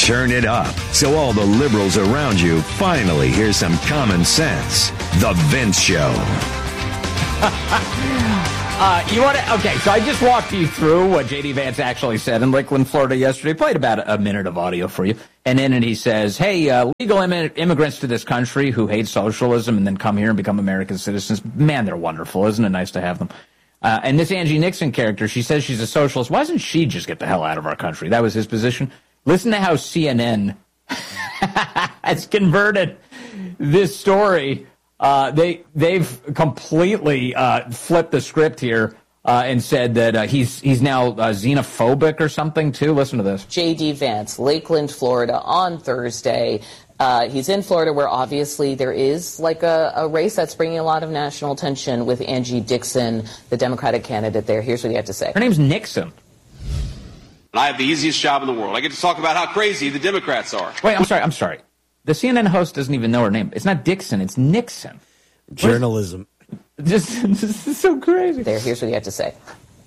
turn it up so all the liberals around you finally hear some common sense. The Vince Show. You want to? Okay, so I just walked you through what J.D. Vance actually said in Lakeland, Florida yesterday. Played about a minute of audio for you. And in it he says, hey, legal immigrants to this country who hate socialism and then come here and become American citizens, man, they're wonderful. Isn't it nice to have them? And this Angie Nixon character, she says she's a socialist. Why doesn't she just get the hell out of our country? That was his position. Listen to how CNN has converted this story. They've completely flipped the script here and said that he's now xenophobic or something too. Listen to this. J.D. Vance, Lakeland, Florida, on Thursday. He's in Florida, where obviously there is like a race that's bringing a lot of national attention with Angie Dixon, the Democratic candidate there. Here's what he had to say. Her name's Nixon. I have the easiest job in the world. I get to talk about how crazy the Democrats are. Wait, I'm sorry. The CNN host doesn't even know her name. It's not Dixon, it's Nixon. Journalism. This is so crazy. There, here's what he had to say.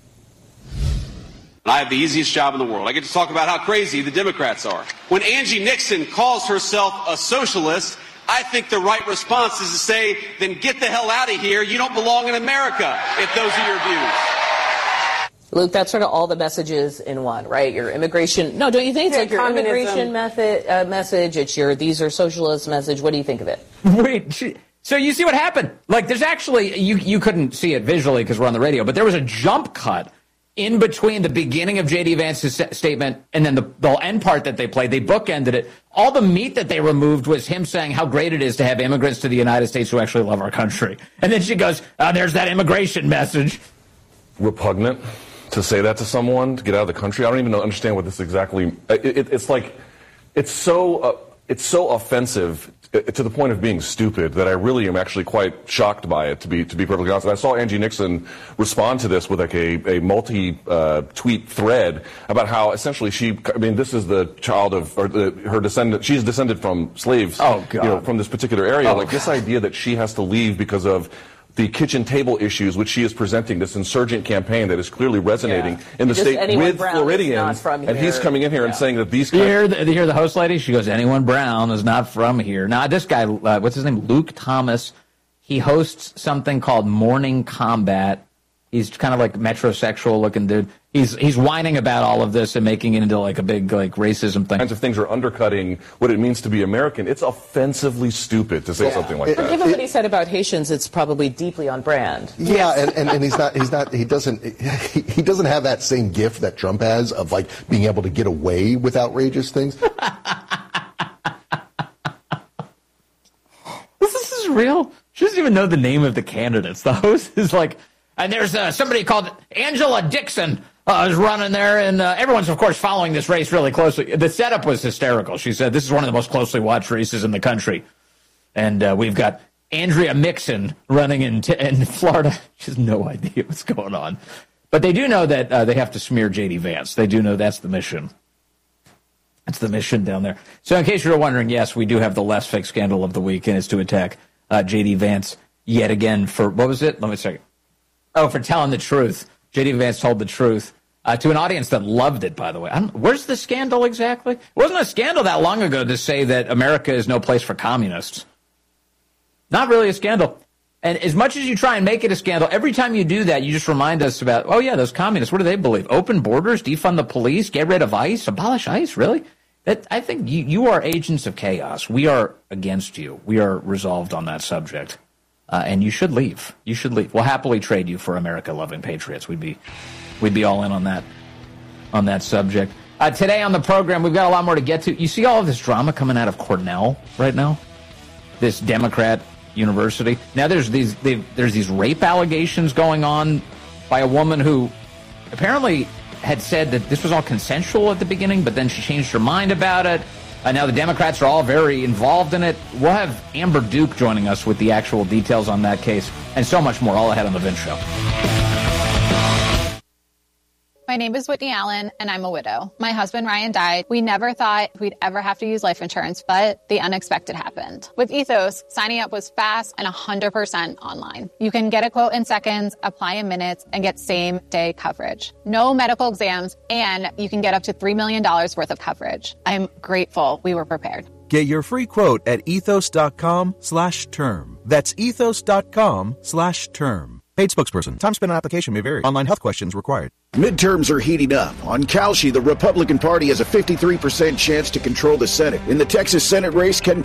I have the easiest job in the world. I get to talk about how crazy the Democrats are. When Angie Nixon calls herself a socialist, I think the right response is to say, then get the hell out of here. You don't belong in America if those are your views. Luke, that's sort of all the messages in one, right? Your immigration, no, don't you think? It's like your immigration message, it's your these are socialist message. What do you think of it? Wait, so you see what happened? Like, there's actually, you couldn't see it visually because we're on the radio, but there was a jump cut in between the beginning of J.D. Vance's statement and then the end part that they played. They bookended it. All the meat that they removed was him saying how great it is to have immigrants to the United States who actually love our country. And then she goes, there's that immigration message. Repugnant to say that to someone, to get out of the country. I don't even understand what this exactly, it's like, it's so offensive to the point of being stupid that I really am actually quite shocked by it, to be perfectly honest. And I saw Angie Nixon respond to this with like a multi-tweet thread about how essentially this is the child of, or her descendant, she's descended from slaves, from this particular area. Like this idea that she has to leave because of the kitchen table issues, which she is presenting, this insurgent campaign that is clearly resonating in the state with Floridians, and he's coming in here and saying that these guys... You hear the host lady? She goes, anyone brown is not from here. Now, this guy, what's his name? Luke Thomas. He hosts something called Morning Combat. He's kind of like metrosexual-looking dude. He's whining about all of this and making it into like a big like racism thing. Kinds of things are undercutting what it means to be American. It's offensively stupid to say something like that. Given what he said about Haitians, it's probably deeply on brand. Yeah, and he doesn't have that same gift that Trump has of like being able to get away with outrageous things. This is real. She doesn't even know the name of the candidates. The host is like, and there's somebody called Angela Dixon is running there, and everyone's, of course, following this race really closely. The setup was hysterical. She said, this is one of the most closely watched races in the country. And we've got Andrea Mixon running in Florida. She has no idea what's going on. But they do know that they have to smear J.D. Vance. They do know that's the mission. That's the mission down there. So in case you're wondering, yes, we do have the less fake scandal of the week, and it's to attack J.D. Vance yet again for, what was it? Let me check. Oh, for telling the truth. J.D. Vance told the truth to an audience that loved it, by the way. Where's the scandal exactly? It wasn't a scandal that long ago to say that America is no place for communists. Not really a scandal. And as much as you try and make it a scandal, every time you do that, you just remind us about, oh, yeah, those communists, what do they believe? Open borders, defund the police, get rid of ICE, abolish ICE, really? I think you are agents of chaos. We are against you. We are resolved on that subject. And you should leave. You should leave. We'll happily trade you for America-loving patriots. We'd be all in on that subject. Today on the program, we've got a lot more to get to. You see all of this drama coming out of Cornell right now? This Democrat university. Now there's these rape allegations going on by a woman who apparently had said that this was all consensual at the beginning, but then she changed her mind about it. Now the Democrats are all very involved in it. We'll have Amber Duke joining us with the actual details on that case and so much more all ahead on The Vince Show. My name is Whitney Allen, and I'm a widow. My husband, Ryan, died. We never thought we'd ever have to use life insurance, but the unexpected happened. With Ethos, signing up was fast and 100% online. You can get a quote in seconds, apply in minutes, and get same-day coverage. No medical exams, and you can get up to $3 million worth of coverage. I'm grateful we were prepared. Get your free quote at ethos.com/term. That's ethos.com/term. Paid spokesperson. Time spent on application may vary. Online health questions required. Midterms are heating up. On Kalshi, the Republican Party has a 53% chance to control the Senate. In the Texas Senate race, Ken